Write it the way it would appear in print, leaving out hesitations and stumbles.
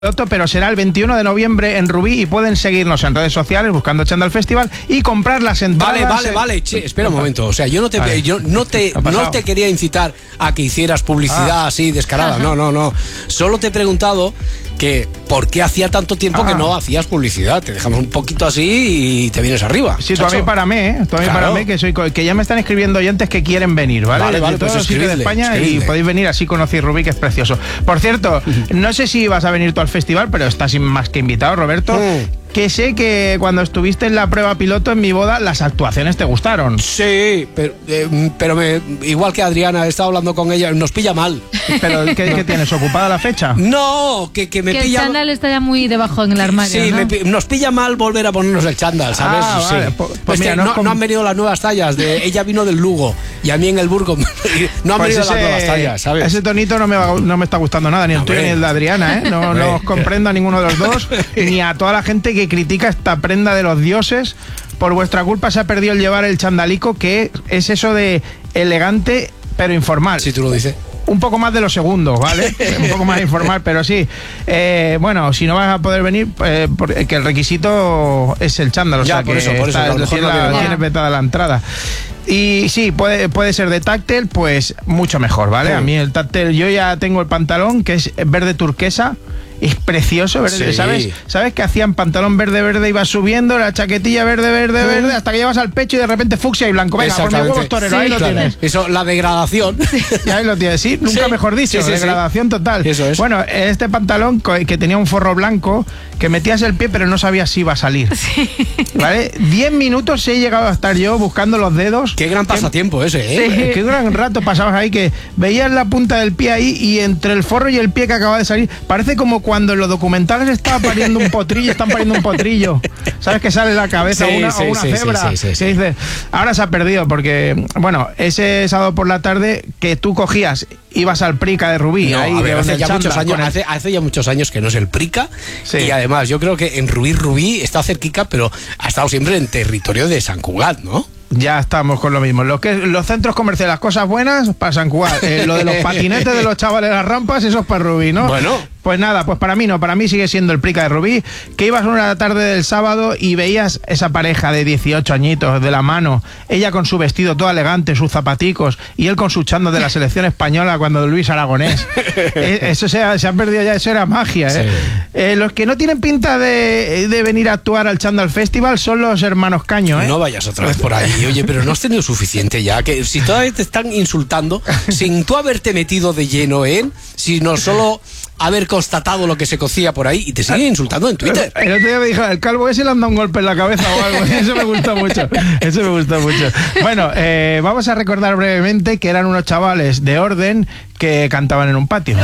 Pero será el 21 de noviembre en Rubí y pueden seguirnos en redes sociales buscando Chándal Festival y comprar las entradas. Vale. Che, espera un momento. O sea, yo no te quería incitar a que hicieras publicidad así descarada. No. Solo te he preguntado que por qué hacía tanto tiempo que no hacías publicidad. Te dejamos un poquito así y te vienes arriba. Sí, tú a mí para mí, que ya me están escribiendo oyentes que quieren venir, ¿vale? Vale, de todos los sitios de España y podéis venir, así conocéis Rubí, que es precioso. Por cierto, no sé si vas a venir tú al festival, pero estás más que invitado, Roberto. Que sé que cuando estuviste en la prueba piloto en mi boda, las actuaciones te gustaron. Sí, pero igual que Adriana, he estado hablando con ella, nos pilla mal. ¿Pero qué tienes? ¿Ocupada la fecha? No, que me que pilla... el chándal está ya muy debajo en el armario, Sí, ¿no? Nos pilla mal volver a ponernos el chándal, ¿sabes? Sí. Vale. Pues mira, que no han venido las nuevas tallas. Ella vino del Lugo y a mí en el Burgos no han venido las nuevas tallas, ¿sabes? Ese tonito no me está gustando nada, ni el tuyo ni el de Adriana, ¿eh? No os comprendo a ninguno de los dos, ni a toda la gente que critica esta prenda de los dioses. Por vuestra culpa se ha perdido el llevar el chandalico, que es eso de elegante pero informal. Si tú lo dices. Un poco más de los segundos, ¿vale? Un poco más informal, pero sí. Bueno, si no vas a poder venir, que el requisito es el chándal, o sea, por eso, tienes vetada la entrada. Y sí, puede ser de táctil, pues mucho mejor, ¿vale? A mí el táctil, yo ya tengo el pantalón, que es verde turquesa. Es precioso, verde, sí. ¿Sabes que hacían pantalón verde, iba subiendo, la chaquetilla verde, hasta que llevas al pecho y de repente fucsia y blanco? Venga, por mis huevos torero, ahí lo tienes. Eso, la degradación. Y ahí lo tienes, sí, nunca mejor dicho, degradación total. Eso es. Bueno, este pantalón que tenía un forro blanco, que metías el pie pero no sabías si iba a salir. Sí. ¿Vale? 10 minutos he llegado a estar yo buscando los dedos. Qué gran pasatiempo ese, ¿eh? Sí. Qué gran rato pasabas ahí, que veías la punta del pie ahí y entre el forro y el pie que acaba de salir, parece como cuando en los documentales están pariendo un potrillo. ¿Sabes? Que sale la cabeza una cebra. Sí. Que dice, ahora se ha perdido porque, bueno, ese sábado por la tarde que tú cogías, ibas al Prica de Rubí. No, ahí, a ver, hace ya muchos años que no es el Prica. Sí. Y además yo creo que en Rubí está cerquica, pero ha estado siempre en territorio de Sant Cugat, ¿no? Ya estamos con lo mismo. Los centros comerciales, las cosas buenas para Sant Cugat. Lo de los patinetes de los chavales, las rampas, eso es para Rubí, ¿no? Bueno. Pues nada, pues para mí no, para mí sigue siendo el Prica de Rubí, que ibas una tarde del sábado y veías esa pareja de 18 añitos de la mano, ella con su vestido todo elegante, sus zapaticos, y él con su chándal de la selección española cuando Luis Aragonés. Eso se ha perdido ya, eso era magia, ¿eh? Sí. Los que no tienen pinta de venir a actuar al Chándal Festival son los hermanos Caño, ¿eh? No vayas otra vez por ahí, oye, pero no has tenido suficiente ya, que si todavía te están insultando, sin tú haberte metido de lleno sino solo haber constatado lo que se cocía por ahí y te siguen insultando en Twitter. El otro día me dijo, el calvo ese le han dado un golpe en la cabeza o algo. Eso me gustó mucho. Bueno, vamos a recordar brevemente que eran unos chavales de Orden que cantaban en un patio.